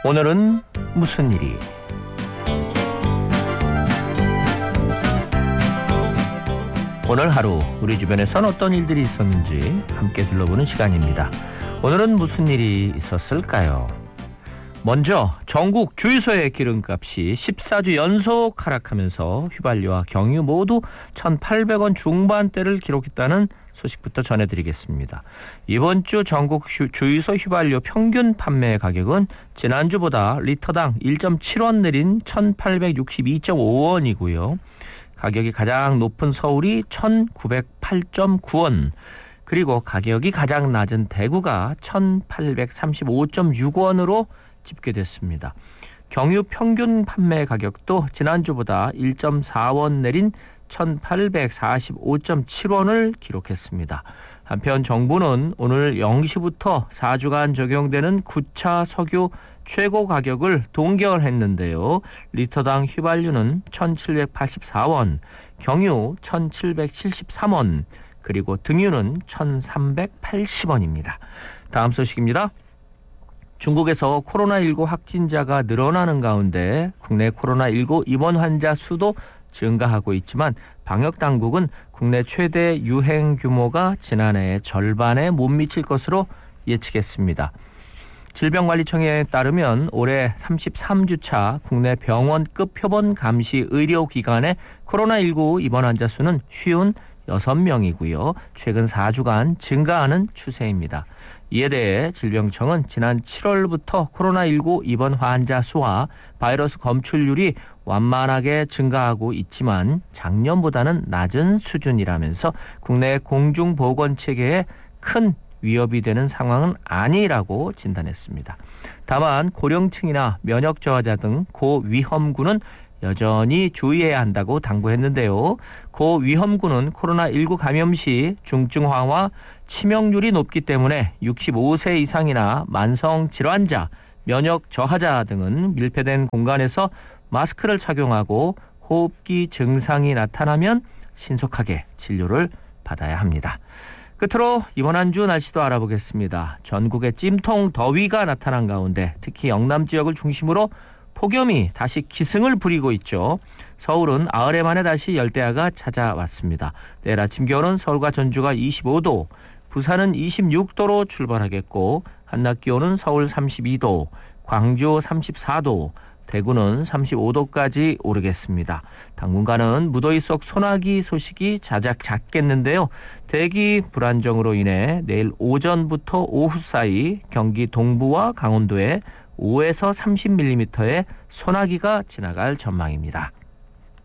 오늘은 무슨 일이? 오늘 하루 우리 주변에선 어떤 일들이 있었는지 함께 둘러보는 시간입니다. 오늘은 무슨 일이 있었을까요? 먼저 전국 주유소의 기름값이 14주 연속 하락하면서 휘발유와 경유 모두 1,800원 중반대를 기록했다는 소식부터 전해드리겠습니다. 이번 주 전국 주유소 휘발유 평균 판매 가격은 지난주보다 리터당 1.7원 내린 1,862.5원이고요. 가격이 가장 높은 서울이 1,908.9원, 그리고 가격이 가장 낮은 대구가 1,835.6원으로 집계됐습니다. 경유 평균 판매 가격도 지난주보다 1.4원 내린 1,845.7원을 기록했습니다. 한편 정부는 오늘 0시부터 4주간 적용되는 9차 석유 최고 가격을 동결했는데요. 리터당 휘발유는 1,784원, 경유 1,773원, 그리고 등유는 1,380원입니다. 다음 소식입니다. 중국에서 코로나19 확진자가 늘어나는 가운데 국내 코로나19 입원 환자 수도 증가하고 있지만 방역당국은 국내 최대 유행 규모가 지난해의 절반에 못 미칠 것으로 예측했습니다. 질병관리청에 따르면 올해 33주차 국내 병원급 표본 감시 의료기관의 코로나19 입원 환자 수는 56명이고요. 최근 4주간 증가하는 추세입니다. 이에 대해 질병청은 지난 7월부터 코로나19 입원 환자 수와 바이러스 검출률이 완만하게 증가하고 있지만 작년보다는 낮은 수준이라면서 국내 공중보건체계에 큰 위협이 되는 상황은 아니라고 진단했습니다. 다만 고령층이나 면역저하자 등 고위험군은 여전히 주의해야 한다고 당부했는데요. 고위험군은 코로나19 감염 시 중증화와 치명률이 높기 때문에 65세 이상이나 만성질환자, 면역저하자 등은 밀폐된 공간에서 마스크를 착용하고 호흡기 증상이 나타나면 신속하게 진료를 받아야 합니다. 끝으로 이번 한 주 날씨도 알아보겠습니다. 전국에 찜통 더위가 나타난 가운데 특히 영남 지역을 중심으로 폭염이 다시 기승을 부리고 있죠. 서울은 나흘 만에 다시 열대야가 찾아왔습니다. 내일 아침 기온은 서울과 전주가 25도, 부산은 26도로 출발하겠고 한낮 기온은 서울 32도, 광주 34도, 대구는 35도까지 오르겠습니다. 당분간은 무더위 속 소나기 소식이 자작 잦겠는데요. 대기 불안정으로 인해 내일 오전부터 오후 사이 경기 동부와 강원도에 5에서 30mm의 소나기가 지나갈 전망입니다.